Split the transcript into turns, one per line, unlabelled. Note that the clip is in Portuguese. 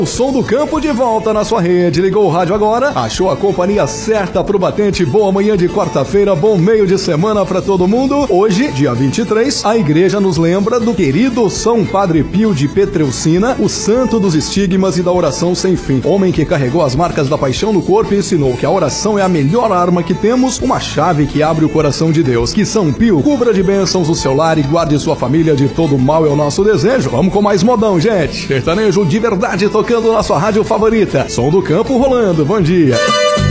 O Som do Campo de volta na sua rede. Ligou o rádio agora? Achou a companhia certa pro batente? Boa manhã de quarta-feira, bom meio de semana pra todo mundo. Hoje, dia 23, a igreja nos lembra do querido São Padre Pio de Petreucina, o santo dos estigmas e da oração sem fim. Homem que carregou as marcas da paixão no corpo e ensinou que a oração é a melhor arma que temos, uma chave que abre o coração de Deus. Que São Pio cubra de bênçãos o seu lar e guarde sua família de todo mal, é o nosso desejo. Vamos com mais modão, gente. Sertanejo de verdade tocando na sua rádio favorita. Som do Campo rolando. Bom dia.